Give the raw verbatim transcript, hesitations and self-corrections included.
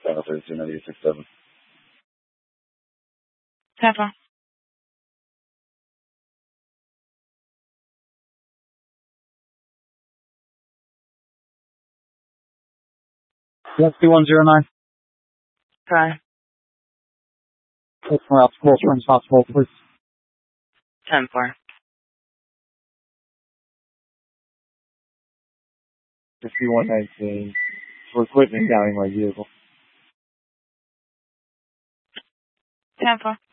Channel thirty-two ninety-six seven. Tampa. Yes, two one zero nine. Okay. It's more out school Springs Hospital, please. ten four. fifty-one nineteen. For equipment downing my vehicle. Tampa.